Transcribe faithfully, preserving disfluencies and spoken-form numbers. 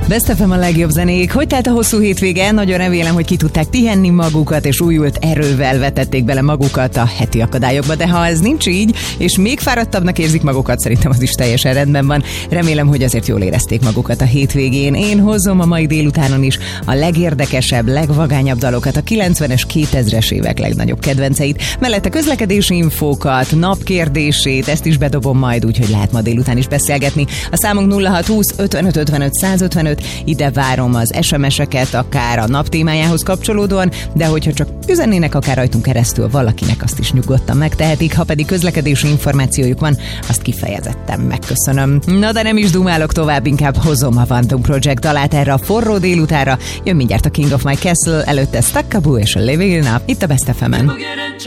Best ef em a legjobb zenék. Hogy telt a hosszú hétvége? Nagyon remélem, hogy ki tudták pihenni magukat, és újult erővel vetették bele magukat a heti akadályokba, de ha ez nincs így, és még fáradtabbnak érzik magukat, szerintem az is teljesen rendben van. Remélem, hogy azért jól érezték magukat a hétvégén. Én hozom a mai délutánon is a legérdekesebb, legvagányabb dalokat, a kilencvenes, kétezres évek legnagyobb kedvenceit, mellette közlekedési infókat, napkérdését, ezt is bedobom majd, úgyhogy lehet ma délután is beszélgetni. A számunk nulla hat húsz ötvenöt ötvenöt százötvenöt, ide várom az es em es-eket, akár a nap témájához kapcsolódóan, de hogyha csak üzennének akár rajtunk keresztül valakinek, azt is nyugodtan megtehetik, ha pedig közlekedési információjuk van, azt kifejezetten megköszönöm. Na de nem is dumálok tovább, inkább hozom a Phantom Project dalát erre a forró délutára. Jön mindjárt a King of My Castle, előtte Stakkabu és a Living It Up, itt a Best ef emen.